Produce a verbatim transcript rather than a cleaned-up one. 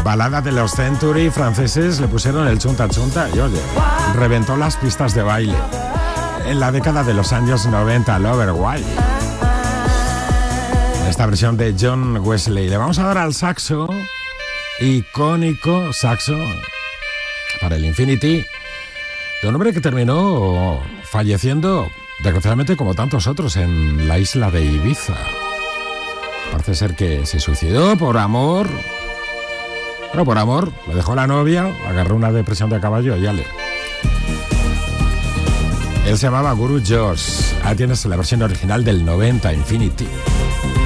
Balada de los Century franceses le pusieron el chunta chunta y oye, reventó las pistas de baile. En la década de los años noventa, Lover Why. Esta versión de John Wesley. Le vamos a dar al saxo, icónico saxo para el Infinity, de un hombre que terminó falleciendo, desgraciadamente como tantos otros, en la isla de Ibiza. Parece ser que se suicidó por amor. Bueno, por amor, le dejó la novia, agarró una depresión de caballo y ale. Él se llamaba Guru Josh. Ahí tienes la versión original del noventa, Infinity.